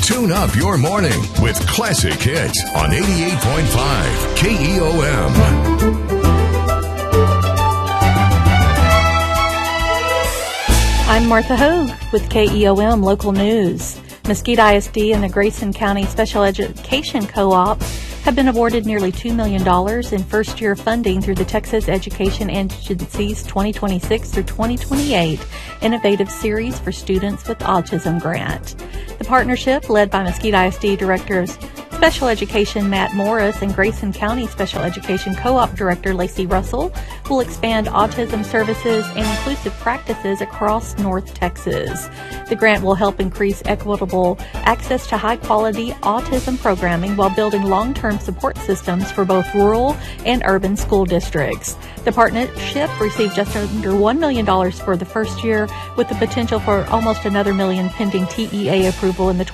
Tune up your morning with classic hits on 88.5 KEOM. I'm Martha Hogue with KEOM Local News. Mesquite ISD and the Grayson County Special Education Co-op have been awarded nearly $2 million in first-year funding through the Texas Education Agency's 2026 through 2028 Innovative Series for Students with Autism grant. The partnership, led by Mesquite ISD Directors Special Education Matt Morris and Grayson County Special Education Co-op Director Lacey Russell, will expand autism services and inclusive practices across North Texas. The grant will help increase equitable access to high-quality autism programming while building long-term support systems for both rural and urban school districts. The partnership received just under $1 million for the first year, with the potential for almost another $1 million pending TEA approval in the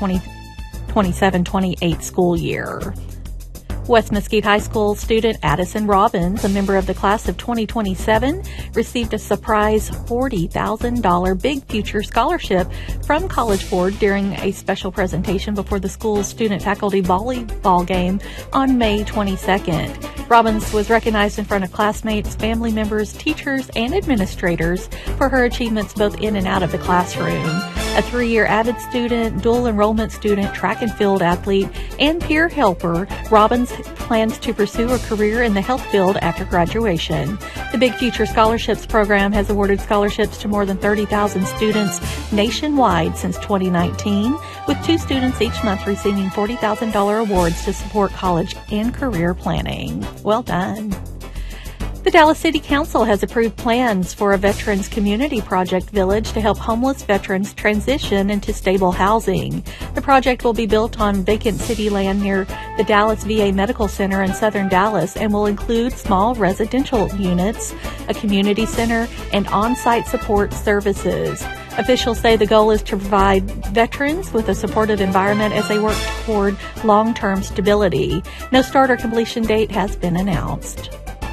2027-28 school year. West Mesquite High School student Addison Robbins, a member of the class of 2027, received a surprise $40,000 Big Future scholarship from College Board during a special presentation before the school's student-faculty volleyball game on May 22nd. Robbins was recognized in front of classmates, family members, teachers, and administrators for her achievements both in and out of the classroom. A 3-year avid student, dual enrollment student, track and field athlete, and peer helper, Robbins plans to pursue a career in the health field after graduation. The Big Future Scholarships program has awarded scholarships to more than 30,000 students nationwide since 2019, with 2 students each month receiving $40,000 awards to support college and career planning. Well done. The Dallas City Council has approved plans for a Veterans Community Project Village to help homeless veterans transition into stable housing. The project will be built on vacant city land near the Dallas VA Medical Center in southern Dallas and will include small residential units, a community center, and on-site support services. Officials say the goal is to provide veterans with a supportive environment as they work toward long-term stability. No start or completion date has been announced.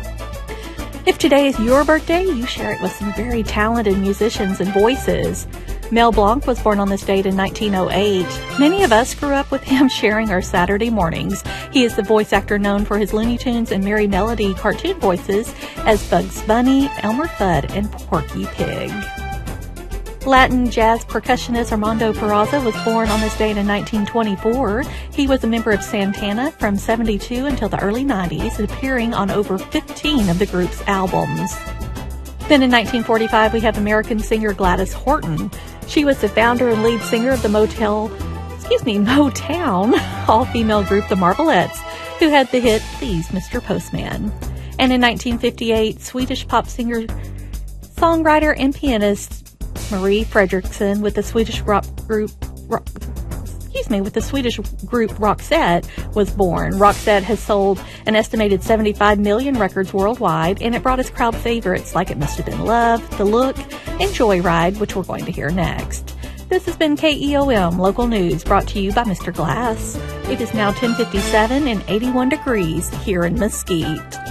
If today is your birthday, you share it with some very talented musicians and voices. Mel Blanc was born on this date in 1908. Many of us grew up with him sharing our Saturday mornings. He is the voice actor known for his Looney Tunes and Merry Melody cartoon voices as Bugs Bunny, Elmer Fudd, and Porky Pig. Latin jazz percussionist Armando Peraza was born on this date in 1924. He was a member of Santana from 72 until the early 90s, appearing on over 15 of the group's albums. Then in 1945, we have American singer Gladys Horton. She was the founder and lead singer of the Motown all-female group The Marvelettes, who had the hit Please Mr. Postman. And in 1958, Swedish pop singer, songwriter, and pianist Marie Fredriksson with the Swedish group Roxette was born. Roxette has sold an estimated 75 million records worldwide, and it brought us crowd favorites like It Must Have Been Love, The Look, and Joyride, which we're going to hear next. This has been KEOM Local News, brought to you by Mr. Glass. It is now 10:57 and 81 degrees here in Mesquite.